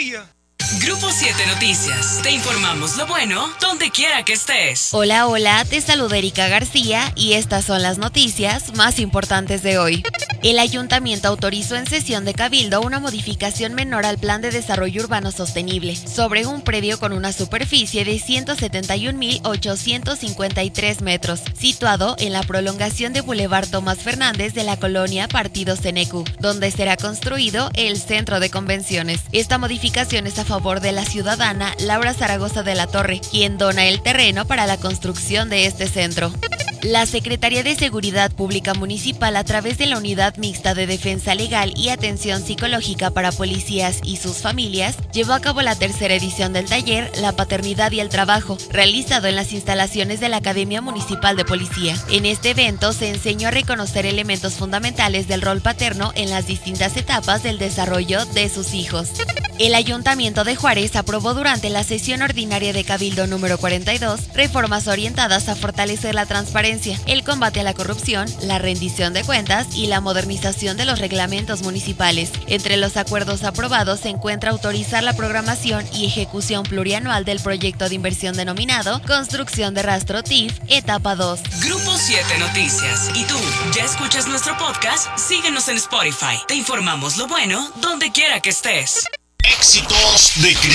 sabía. Grupo 7 Noticias. Te informamos lo bueno donde quiera que estés. Hola, hola, te saluda Erika García y estas son las noticias más importantes de hoy. El ayuntamiento autorizó en sesión de cabildo una modificación menor al Plan de Desarrollo Urbano Sostenible sobre un predio con una superficie de 171.853 metros, situado en la prolongación de Boulevard Tomás Fernández de la colonia Partido Cenecu, donde será construido el centro de convenciones. Esta modificación es a favor de la ciudadana Laura Zaragoza de la Torre, quien dona el terreno para la construcción de este centro. La Secretaría de Seguridad Pública Municipal, a través de la Unidad Mixta de Defensa Legal y Atención Psicológica para Policías y sus familias, llevó a cabo la tercera edición del taller La Paternidad y el Trabajo, realizado en las instalaciones de la Academia Municipal de Policía. En este evento se enseñó a reconocer elementos fundamentales del rol paterno en las distintas etapas del desarrollo de sus hijos. El Ayuntamiento de Juárez aprobó durante la sesión ordinaria de Cabildo número 42 reformas orientadas a fortalecer la transparencia, el combate a la corrupción, la rendición de cuentas y la modernización de los reglamentos municipales. Entre los acuerdos aprobados se encuentra autorizar la programación y ejecución plurianual del proyecto de inversión denominado Construcción de Rastro TIF, etapa 2. Grupo 7 Noticias. ¿Y tú, ya escuchas nuestro podcast? Síguenos en Spotify. Te informamos lo bueno donde quiera que estés. Éxitos de Cristian.